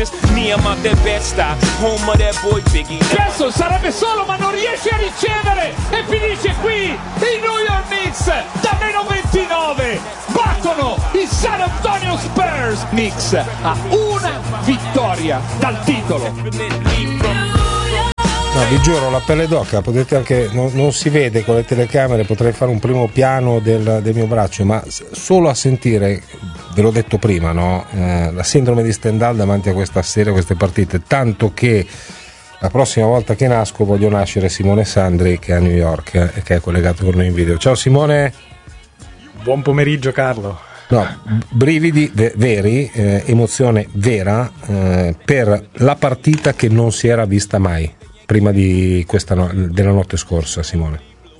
Texas, Nehemiah that Bed-Stuy, home of that boy Biggie. Adesso sarebbe solo, ma non riesce a ricevere e finisce qui. I New York Knicks da meno 29 battono i San Antonio Spurs. Knicks a una vittoria dal titolo. No, vi giuro, la pelle d'oca, potete anche, non si vede con le telecamere, potrei fare un primo piano del mio braccio, ma solo a sentire, ve l'ho detto prima, no? La sindrome di Stendhal davanti a questa serie, a queste partite, tanto che la prossima volta che nasco voglio nascere Simone Sandri, che è a New York e che è collegato con noi in video. Ciao Simone. Buon pomeriggio Carlo. No, brividi veri, emozione vera per la partita che non si era vista mai prima di della notte scorsa, Simone.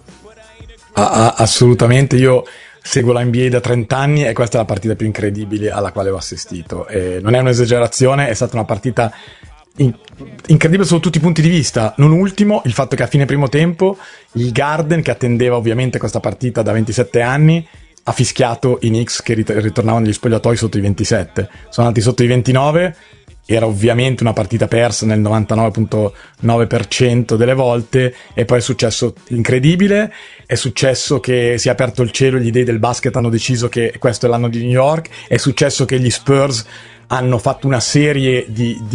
Assolutamente, io seguo la NBA da 30 anni e questa è la partita più incredibile alla quale ho assistito. Non è un'esagerazione, è stata una partita incredibile sotto tutti i punti di vista. Non ultimo il fatto che a fine primo tempo il Garden, che attendeva ovviamente questa partita da 27 anni, ha fischiato i Knicks che ritornavano negli spogliatoi sotto i 27. Sono andati sotto i 29. Era ovviamente una partita persa nel 99.9% delle volte, e poi è successo l'incredibile, è successo che si è aperto il cielo e gli dei del basket hanno deciso che questo è l'anno di New York, è successo che gli Spurs hanno fatto una serie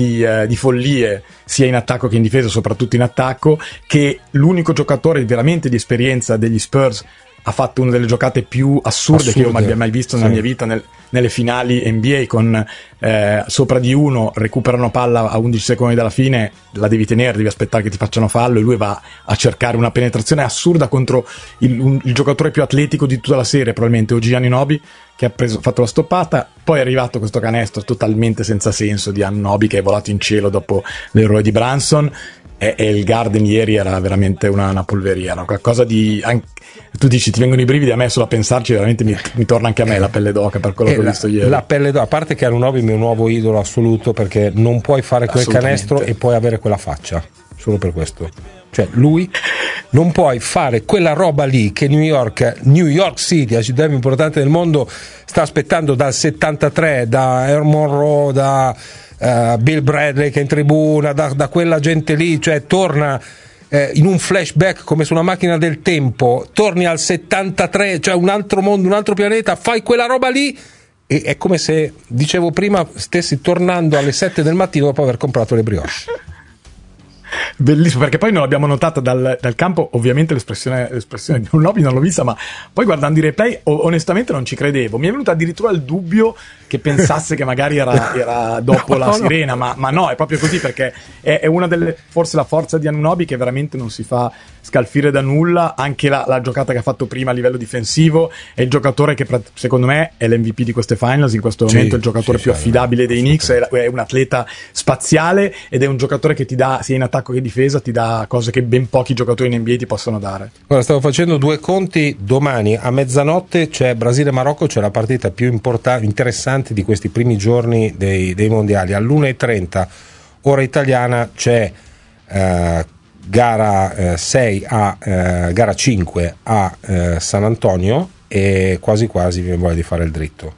di follie sia in attacco che in difesa, soprattutto in attacco, che l'unico giocatore veramente di esperienza degli Spurs ha fatto una delle giocate più assurde che io abbia mai visto nella mia vita nelle finali NBA, con sopra di uno recuperano palla a 11 secondi dalla fine, la devi tenere, devi aspettare che ti facciano fallo e lui va a cercare una penetrazione assurda contro il giocatore più atletico di tutta la serie, probabilmente OG Anunoby, che ha fatto la stoppata. Poi è arrivato questo canestro totalmente senza senso di Anunoby che è volato in cielo dopo l'errore di Brunson, e il Garden ieri era veramente una polveriera, qualcosa di... Tu dici ti vengono i brividi, a me solo a pensarci veramente mi torna anche a me la pelle d'oca per quello che ho visto ieri. La pelle d'oca, a parte che Anunoby è il mio nuovo idolo assoluto, perché non puoi fare quel canestro e poi avere quella faccia, solo per questo. Cioè lui non puoi fare quella roba lì che New York City, la città più importante del mondo, sta aspettando dal 73, da Earl Monroe, da Bill Bradley che è in tribuna, da quella gente lì, cioè torna in un flashback come su una macchina del tempo, torni al 73, cioè un altro mondo, un altro pianeta, fai quella roba lì e è come se, dicevo prima, stessi tornando alle 7 del mattino dopo aver comprato le brioche. Bellissimo, perché poi non l'abbiamo notata dal campo, ovviamente l'espressione di un lobby non l'ho vista, ma poi guardando i replay onestamente non ci credevo, mi è venuto addirittura il dubbio che pensasse che magari era dopo la sirena, ma no, è proprio così, perché è una delle, forse la forza di Anunoby, che veramente non si fa scalfire da nulla, anche la giocata che ha fatto prima a livello difensivo, è il giocatore che secondo me è l'MVP di queste finals in questo momento, è il giocatore più affidabile dei Knicks, è un atleta spaziale ed è un giocatore che ti dà, sia in attacco che in difesa, ti dà cose che ben pochi giocatori in NBA ti possono dare. Ora stavo facendo due conti, domani a mezzanotte c'è Brasile-Marocco, c'è la partita più interessante di questi primi giorni dei mondiali. all'1:30 ora italiana c'è gara 6 gara 5 a San Antonio, e quasi quasi mi voglio di fare il dritto.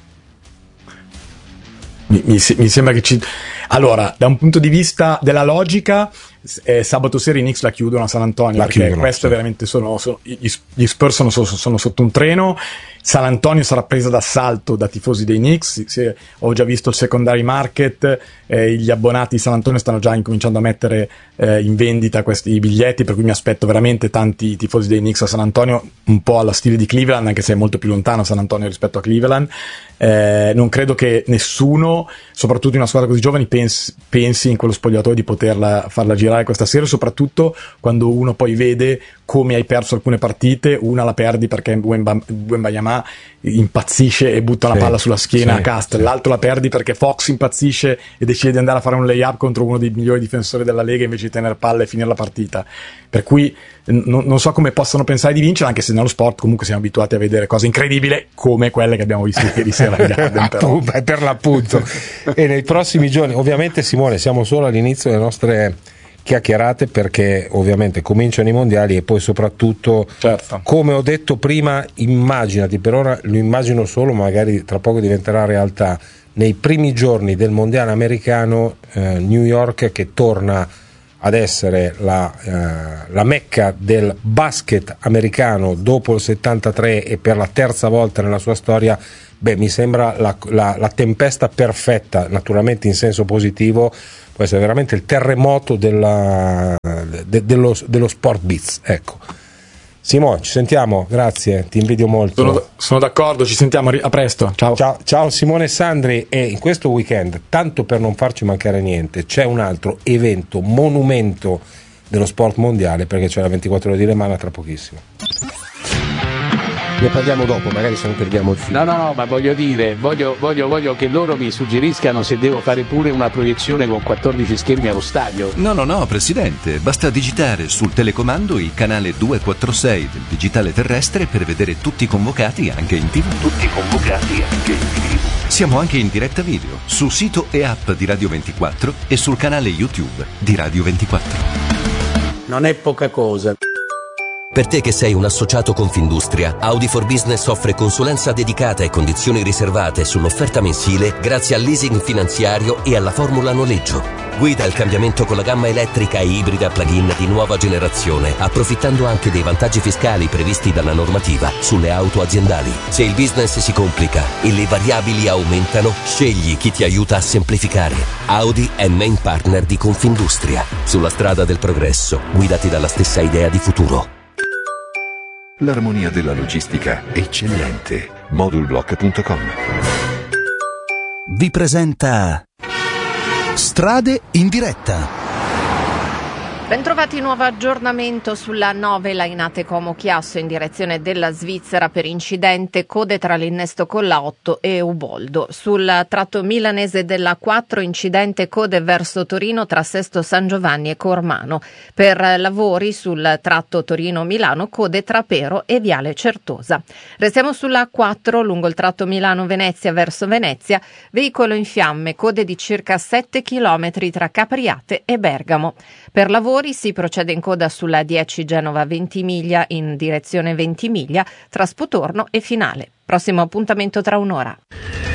Mi sembra che allora, da un punto di vista della logica, sabato sera i Knicks la chiudono a San Antonio, perché questo è veramente gli Spurs sono sotto un treno. San Antonio sarà presa d'assalto da tifosi dei Knicks. Ho già visto il secondary market, gli abbonati di San Antonio stanno già incominciando a mettere in vendita questi biglietti, per cui mi aspetto veramente tanti tifosi dei Knicks a San Antonio, un po' alla stile di Cleveland, anche se è molto più lontano San Antonio rispetto a Cleveland. Non credo che nessuno, soprattutto in una squadra così giovane, pensi in quello spogliatoio di farla girare questa sera, soprattutto quando uno poi vede come hai perso alcune partite. Una la perdi perché Wembanyama impazzisce e butta la palla sulla schiena a Castle, l'altro la perdi perché Fox impazzisce e decide di andare a fare un layup contro uno dei migliori difensori della Lega invece di tenere palla e finire la partita. Per cui non so come possano pensare di vincere, anche se nello sport comunque siamo abituati a vedere cose incredibili come quelle che abbiamo visto ieri sera al Garden, per l'appunto. E nei prossimi giorni, ovviamente Simone, siamo solo all'inizio delle nostre chiacchierate, perché ovviamente cominciano i mondiali e poi soprattutto, come ho detto prima, immaginati, per ora lo immagino solo, magari tra poco diventerà realtà, nei primi giorni del mondiale americano, New York che torna ad essere la mecca del basket americano dopo il 73 e per la terza volta nella sua storia, mi sembra la tempesta perfetta, naturalmente in senso positivo, può essere veramente il terremoto dello sport biz, ecco. Simo, ci sentiamo, grazie, ti invidio molto. Sono d'accordo, ci sentiamo, a presto, ciao Simone Sandri. E in questo weekend, tanto per non farci mancare niente, c'è un altro evento, monumento dello sport mondiale, perché c'è la 24 ore di Le Mans tra pochissimo. Ne parliamo dopo, magari se non perdiamo il filo. No, ma voglio dire, voglio che loro mi suggeriscano se devo fare pure una proiezione con 14 schermi allo stadio. No, Presidente, basta digitare sul telecomando il canale 246 del digitale terrestre per vedere tutti convocati anche in TV. Siamo anche in diretta video, sul sito e app di Radio 24 e sul canale YouTube di Radio 24. Non è poca cosa. Per te che sei un associato Confindustria, Audi for Business offre consulenza dedicata e condizioni riservate sull'offerta mensile grazie al leasing finanziario e alla formula noleggio. Guida il cambiamento con la gamma elettrica e ibrida plug-in di nuova generazione, approfittando anche dei vantaggi fiscali previsti dalla normativa sulle auto aziendali. Se il business si complica e le variabili aumentano, scegli chi ti aiuta a semplificare. Audi è main partner di Confindustria. Sulla strada del progresso, guidati dalla stessa idea di futuro. L'armonia della logistica eccellente. Modulblock.com vi presenta Strade in diretta. Bentrovati, nuovo aggiornamento sulla 9 Lainate Como Chiasso in direzione della Svizzera per incidente, code tra l'innesto con la 8 e Uboldo. Sul tratto milanese della 4 incidente, code verso Torino tra Sesto San Giovanni e Cormano. Per lavori sul tratto Torino-Milano, code tra Pero e Viale Certosa. Restiamo sulla 4 lungo il tratto Milano-Venezia verso Venezia, veicolo in fiamme, code di circa 7 km tra Capriate e Bergamo. Per lavori si procede in coda sulla 10 Genova Ventimiglia in direzione Ventimiglia tra Spotorno e Finale. Prossimo appuntamento tra un'ora.